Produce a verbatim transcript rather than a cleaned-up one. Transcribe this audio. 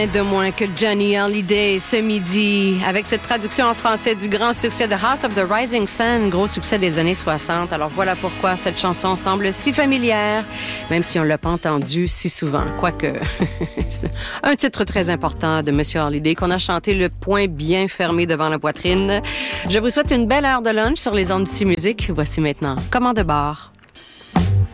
De moins que Johnny Hallyday ce midi, avec cette traduction en français du grand succès de House of the Rising Sun, gros succès des années soixante. Alors voilà pourquoi cette chanson semble si familière, même si on ne l'a pas entendue si souvent. Quoique, un titre très important de Monsieur Hallyday qu'on a chanté le poing bien fermé devant la poitrine. Je vous souhaite une belle heure de lunch sur les ondes d'ici musique. Voici maintenant Commande de bar.